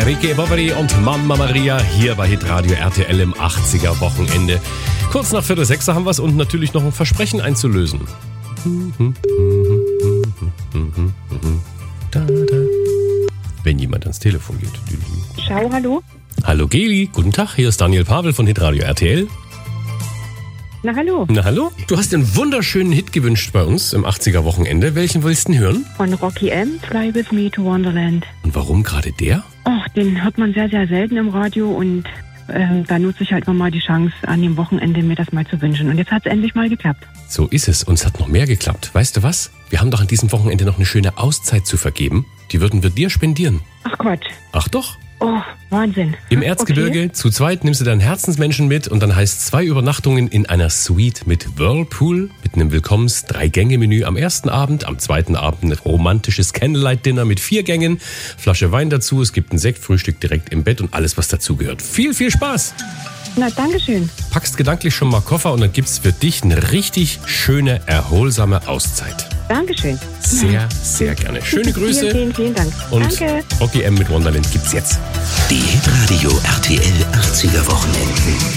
Ricky Bobbery und Mama Maria hier bei Hitradio RTL im 80er Wochenende. Kurz nach 5:45 haben wir es und natürlich noch ein Versprechen einzulösen. Wenn jemand ans Telefon geht. Schau, hallo. Hallo Geli, guten Tag, hier ist Daniel Pavel von Hitradio RTL. Na, hallo. Na hallo, du hast einen wunderschönen Hit gewünscht bei uns im 80er Wochenende. Welchen willst du denn hören? Von Rocky M, Fly With Me to Wonderland. Und warum gerade der? Oh, den hört man sehr, sehr selten im Radio und da nutze ich halt immer mal die Chance, an dem Wochenende mir das mal zu wünschen. Und jetzt hat es endlich mal geklappt. So ist es. Und es hat noch mehr geklappt. Weißt du was? Wir haben doch an diesem Wochenende noch eine schöne Auszeit zu vergeben. Die würden wir dir spendieren. Ach Quatsch. Ach doch. Oh, Wahnsinn. Im Erzgebirge, Okay. zu zweit nimmst du deinen Herzensmenschen mit und dann heißt 2 Übernachtungen in einer Suite mit Whirlpool, mit einem Willkommens-3-Gänge-Menü am ersten Abend, am zweiten Abend ein romantisches Candlelight-Dinner mit 4 Gängen, Flasche Wein dazu, es gibt ein Sektfrühstück direkt im Bett und alles, was dazugehört. Viel, viel Spaß! Na, dankeschön. Packst gedanklich schon mal Koffer und dann gibt's für dich eine richtig schöne, erholsame Auszeit. Dankeschön. Sehr, sehr gerne. Schöne Grüße. Vielen, vielen Dank. Und Danke. Rocky M mit Wonderland gibt's jetzt. Die Hitradio RTL 80er Wochenenden.